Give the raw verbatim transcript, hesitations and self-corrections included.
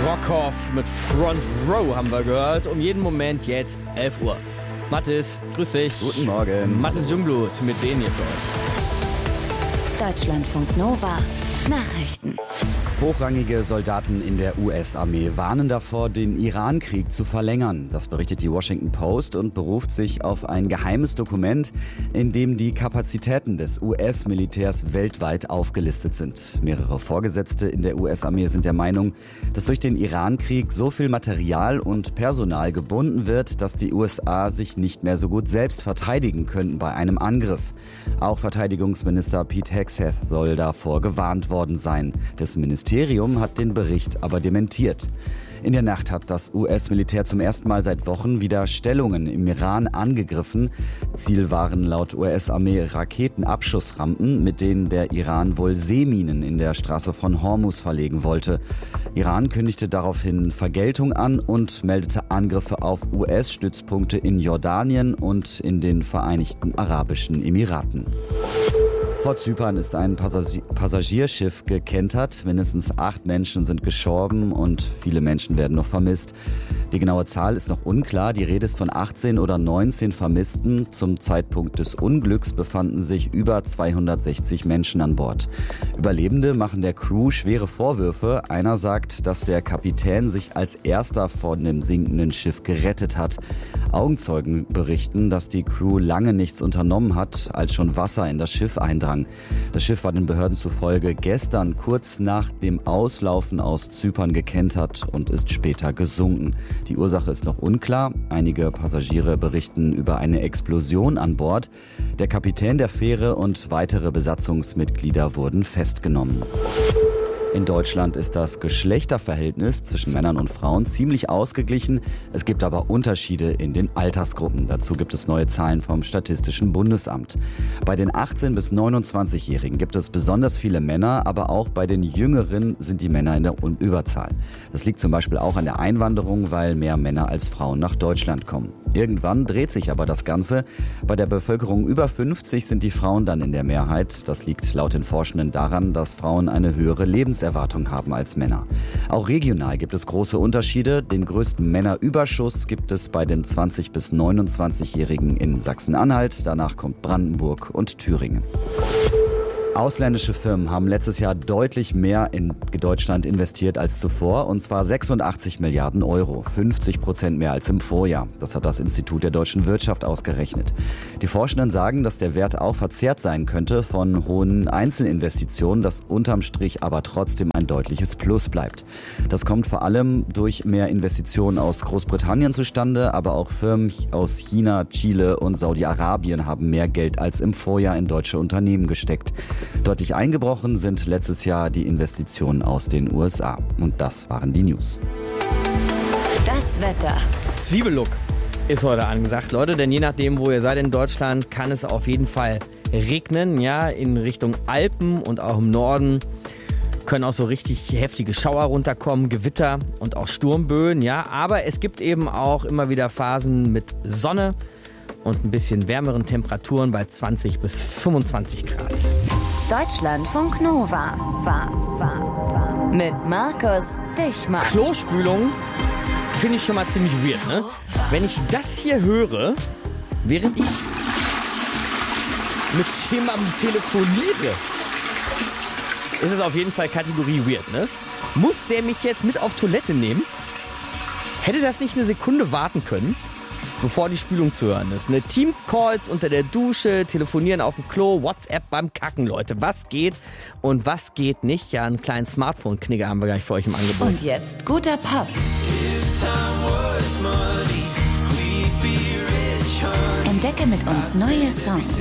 Brockhoff mit Front Row haben wir gehört. Um jeden Moment jetzt elf Uhr. Mathis, grüß dich. Guten Morgen. Mathis Jungblut mit denen hier für euch. Deutschlandfunk Nova. Nachrichten. Hochrangige Soldaten in der U S-Armee warnen davor, den Iran-Krieg zu verlängern. Das berichtet die Washington Post und beruft sich auf ein geheimes Dokument, in dem die Kapazitäten des U S-Militärs weltweit aufgelistet sind. Mehrere Vorgesetzte in der U S-Armee sind der Meinung, dass durch den Iran-Krieg so viel Material und Personal gebunden wird, dass die U S A sich nicht mehr so gut selbst verteidigen könnten bei einem Angriff. Auch Verteidigungsminister Pete Hegseth soll davor gewarnt worden sein. Das Ministerium hat den Bericht aber dementiert. In der Nacht hat das U S-Militär zum ersten Mal seit Wochen wieder Stellungen im Iran angegriffen. Ziel waren laut U S-Armee Raketenabschussrampen, mit denen der Iran wohl Seeminen in der Straße von Hormuz verlegen wollte. Iran kündigte daraufhin Vergeltung an und meldete Angriffe auf U S-Stützpunkte in Jordanien und in den Vereinigten Arabischen Emiraten. Vor Zypern ist ein Passagi- Passagierschiff gekentert. Mindestens acht Menschen sind gestorben und viele Menschen werden noch vermisst. Die genaue Zahl ist noch unklar. Die Rede ist von achtzehn oder neunzehn Vermissten. Zum Zeitpunkt des Unglücks befanden sich über zweihundertsechzig Menschen an Bord. Überlebende machen der Crew schwere Vorwürfe. Einer sagt, dass der Kapitän sich als erster von dem sinkenden Schiff gerettet hat. Augenzeugen berichten, dass die Crew lange nichts unternommen hat, als schon Wasser in das Schiff eindrang. Das Schiff war den Behörden zufolge gestern kurz nach dem Auslaufen aus Zypern gekentert und ist später gesunken. Die Ursache ist noch unklar. Einige Passagiere berichten über eine Explosion an Bord. Der Kapitän der Fähre und weitere Besatzungsmitglieder wurden festgenommen. In Deutschland ist das Geschlechterverhältnis zwischen Männern und Frauen ziemlich ausgeglichen. Es gibt aber Unterschiede in den Altersgruppen. Dazu gibt es neue Zahlen vom Statistischen Bundesamt. Bei den achtzehn- bis neunundzwanzigjährigen gibt es besonders viele Männer, aber auch bei den Jüngeren sind die Männer in der Überzahl. Das liegt zum Beispiel auch an der Einwanderung, weil mehr Männer als Frauen nach Deutschland kommen. Irgendwann dreht sich aber das Ganze. Bei der Bevölkerung über fünfzig sind die Frauen dann in der Mehrheit. Das liegt laut den Forschenden daran, dass Frauen eine höhere Lebenserwartung haben als Männer. Auch regional gibt es große Unterschiede. Den größten Männerüberschuss gibt es bei den zwanzig- bis neunundzwanzigjährigen in Sachsen-Anhalt. Danach kommt Brandenburg und Thüringen. Ausländische Firmen haben letztes Jahr deutlich mehr in Deutschland investiert als zuvor, und zwar sechsundachtzig Milliarden Euro, fünfzig Prozent mehr als im Vorjahr. Das hat das Institut der deutschen Wirtschaft ausgerechnet. Die Forschenden sagen, dass der Wert auch verzerrt sein könnte von hohen Einzelinvestitionen, das unterm Strich aber trotzdem ein deutliches Plus bleibt. Das kommt vor allem durch mehr Investitionen aus Großbritannien zustande, aber auch Firmen aus China, Chile und Saudi-Arabien haben mehr Geld als im Vorjahr in deutsche Unternehmen gesteckt. Deutlich eingebrochen sind letztes Jahr die Investitionen aus den U S A. Und das waren die News. Das Wetter. Zwiebellook ist heute angesagt, Leute, denn je nachdem, wo ihr seid in Deutschland, kann es auf jeden Fall regnen, ja, in Richtung Alpen und auch im Norden können auch so richtig heftige Schauer runterkommen, Gewitter und auch Sturmböen, ja, aber es gibt eben auch immer wieder Phasen mit Sonne und ein bisschen wärmeren Temperaturen bei zwanzig bis fünfundzwanzig Grad. Deutschlandfunk Nova. War, war, war. Mit Markus Dichmann. Klospülung finde ich schon mal ziemlich weird, ne? Wenn ich das hier höre, während ich mit jemandem telefoniere, ist es auf jeden Fall Kategorie weird, ne? Muss der mich jetzt mit auf Toilette nehmen? Hätte das nicht eine Sekunde warten können, bevor die Spülung zu hören ist? Ne? Teamcalls unter der Dusche, telefonieren auf dem Klo, WhatsApp beim Kacken, Leute. Was geht und was geht nicht? Ja, einen kleinen Smartphone-Knigger haben wir gleich für euch im Angebot. Und jetzt guter Pop. Entdecke mit uns neue Songs.